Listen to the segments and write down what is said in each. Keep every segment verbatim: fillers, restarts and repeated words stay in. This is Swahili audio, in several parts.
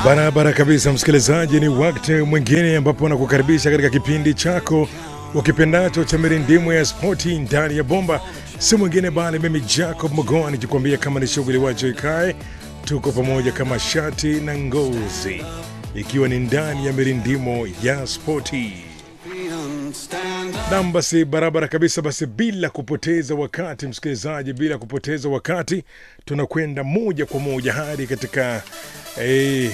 Barabara kabisa msikilizaji, ni wakati mwingine ambapo nakukaribisha katika kipindi chako ukipendacho cha mirindimu ya spoti ndani ya bomba. Si mwingine bali mimi Jacob Mogoa nikikwambia kama ni shughuli wacho ikae, tuko pamoja kama shati na ngozi, ikiwa ni ndani ya mirindimu ya spoti. Nam basi barabara kabisa, basi bila kupoteza wakati msikilizaji, bila kupoteza wakati tunakwenda moja kwa moja hadi katika eh,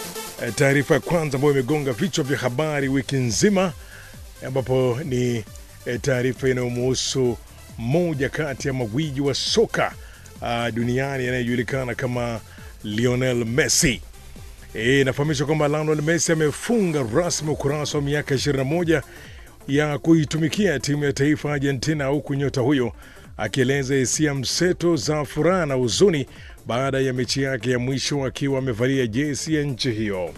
taarifa ya kwanza ambayo imegonga vichwa vya habari wiki nzima, ambapo ni eh, taarifa inayomhusu moja kati ya magwiji wa soka uh, duniani anayejulikana kama Lionel Messi. E, nafahamishwa kwamba Lionel Messi amefunga rasmi ukurasa wa miaka ishirini na moja ya kuitumikia timu ya taifa Argentina, huku nyota huyo akieleza hisia mseto za furaha na huzuni baada ya mechi yake ya mwisho akiwa amevalia jezi ya nchi hiyo.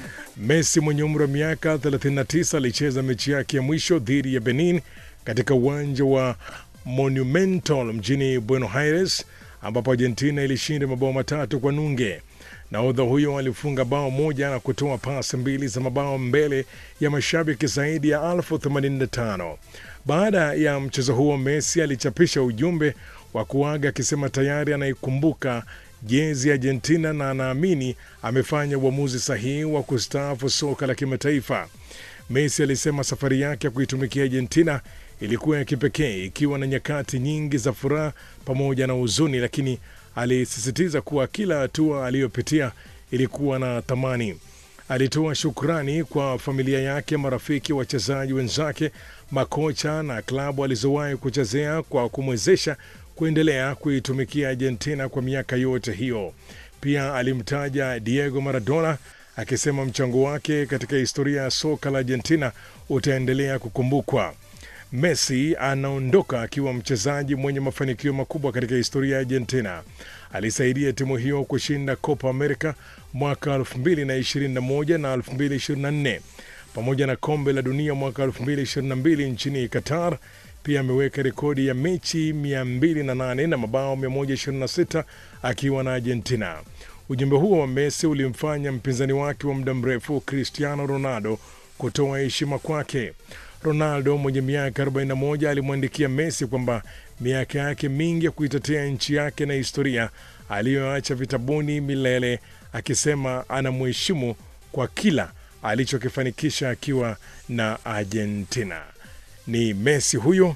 Messi mwenye umri wa miaka thelathini na tisa alicheza mechi yake ya mwisho dhidi ya Benin katika uwanja wa Monumental mjini Buenos Aires, ambapo Argentina ilishinda mabao matatu kwa nunge. Nahodha huyo alifunga bao moja na kutoa pasi mbili za mabao mbele ya mashabiki zaidi ya elfu themanini na tano. Baada ya mchezo huo, Messi alichapisha ujumbe wa kuaga akisema tayari anaikumbuka jezi ya Argentina na anaamini amefanya uamuzi sahihi wa kustaafu soka la kimataifa. Messi alisema safari yake ya kuitumikia Argentina ilikuwa ya kipekee, ikiwa na nyakati nyingi za furaha pamoja na huzuni, lakini alisisitiza kuwa kila hatua aliyopitia ilikuwa na thamani. Alitoa shukrani kwa familia yake, marafiki, wachezaji wenzake, makocha na klabu alizowahi kuchezea kwa kumwezesha kuendelea kuitumikia Argentina kwa miaka yote hiyo. Pia alimtaja Diego Maradona akisema mchango wake katika historia ya soka la Argentina utaendelea kukumbukwa. Messi anaondoka akiwa mchezaji mwenye mafanikio makubwa katika historia ya Argentina. Alisaidia timu hiyo kushinda Copa America mwaka elfu mbili ishirini na moja na elfu mbili ishirini na nne pamoja na kombe la dunia mwaka elfu mbili ishirini na mbili nchini Qatar. Pia ameweka rekodi ya mechi mia mbili na nane na mabao mia moja ishirini na sita akiwa na Argentina. Ujumbe huo wa Messi ulimfanya mpinzani wake wa muda mrefu Cristiano Ronaldo kutoa heshima kwake. Ronaldo mwenye miaka arobaini na moja alimwandikia Messi kwamba miaka yake mingi ya kuitetea nchi yake na historia aliyoacha vitabuni milele, akisema anamheshimu kwa kila alichokifanikisha akiwa na Argentina. Ni Messi huyo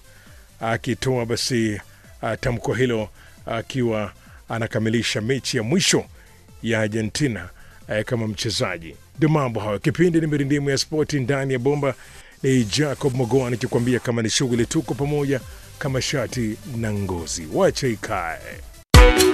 akitoa basi tamko hilo akiwa anakamilisha mechi ya mwisho ya Argentina eh, kama mchezaji. Ndio mambo hayo. Kipindi ni mirindimu ya spoti ndani ya bomba. Ni Jacob Mogoa nikikwambia kama ni shughuli, tuko pamoja kama shati na ngozi, wacha ikae.